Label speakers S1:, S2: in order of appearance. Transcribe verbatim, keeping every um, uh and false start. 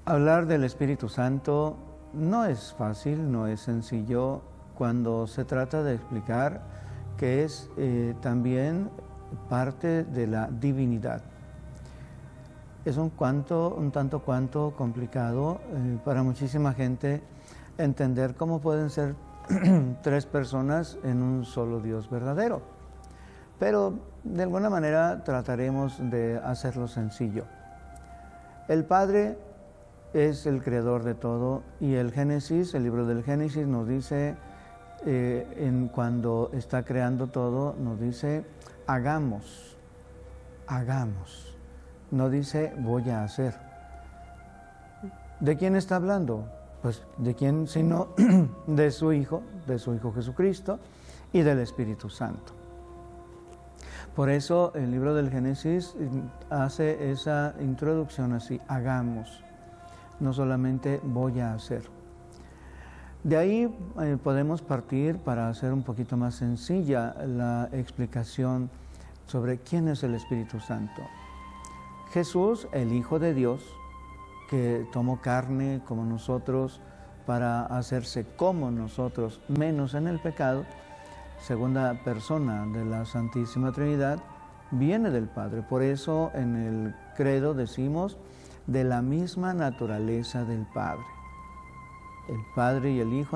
S1: Hablar del Espíritu Santo no es fácil, no es sencillo cuando se trata de explicar que es eh, también parte de la divinidad. Es un, cuanto, un tanto cuanto complicado eh, para muchísima gente entender cómo pueden ser tres personas en un solo Dios verdadero. Pero de alguna manera trataremos de hacerlo sencillo. El Padre es el creador de todo y el Génesis, el libro del Génesis nos dice, eh, en cuando está creando todo, nos dice hagamos, hagamos. No dice voy a hacer. ¿De quién está hablando? Pues de quién sino de su Hijo, de su Hijo Jesucristo y del Espíritu Santo. Por eso el libro del Génesis hace esa introducción así, hagamos, no solamente voy a hacer. De ahí eh, podemos partir para hacer un poquito más sencilla la explicación sobre quién es el Espíritu Santo. Jesús, el Hijo de Dios, que tomó carne como nosotros para hacerse como nosotros, menos en el pecado, segunda persona de la Santísima Trinidad, viene del Padre. Por eso en el credo decimos de la misma naturaleza del Padre. El Padre y el Hijo